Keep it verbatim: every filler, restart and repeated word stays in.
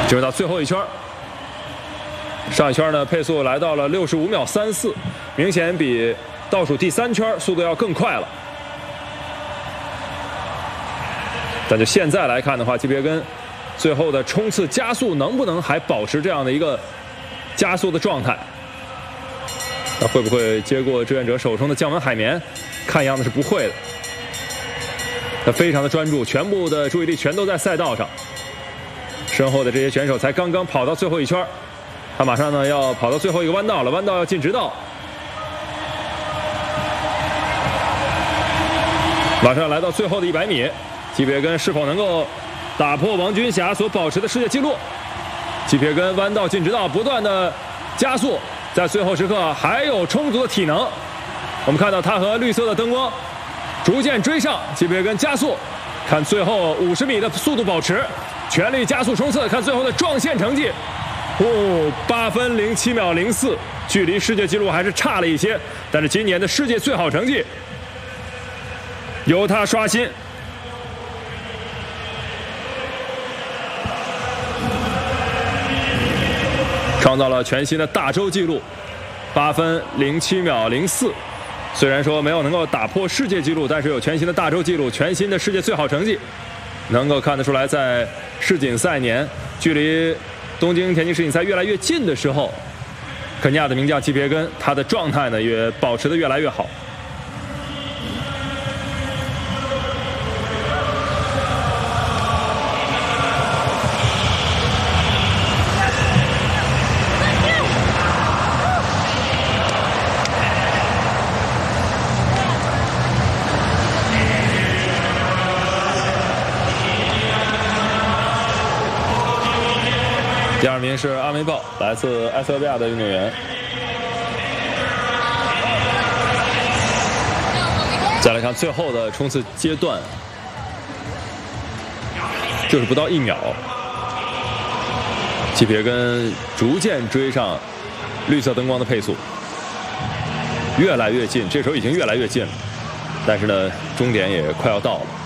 进入到最后一圈，上一圈呢配速来到了六十五秒三四，明显比倒数第三圈速度要更快了。但就现在来看的话，基别根最后的冲刺加速能不能还保持这样的一个加速的状态？他会不会接过志愿者手中的降温海绵？看样子是不会的。他非常的专注，全部的注意力全都在赛道上。身后的这些选手才刚刚跑到最后一圈，他马上呢要跑到最后一个弯道了，弯道要进直道，马上来到最后的一百米，基别根是否能够打破王军霞所保持的世界纪录？基别根弯道进直道，不断的加速，在最后时刻还有充足的体能。我们看到他和绿色的灯光逐渐追上，基别根加速，看最后五十米的速度保持，全力加速冲刺，看最后的撞线成绩。哦，八分零七秒零四，距离世界纪录还是差了一些，但是今年的世界最好成绩由他刷新。创造了全新的大洲纪录，八分零七秒零四。虽然说没有能够打破世界纪录，但是有全新的大洲纪录，全新的世界最好成绩，能够看得出来，在世锦赛年距离东京田径世锦赛越来越近的时候，肯尼亚的名将基别根他的状态呢也保持得越来越好。第二名是阿梅鲍，来自埃塞俄比亚的运动员。再来看最后的冲刺阶段，就是不到一秒，基别根逐渐追上绿色灯光的配速，越来越近，这时候已经越来越近了，但是呢，终点也快要到了。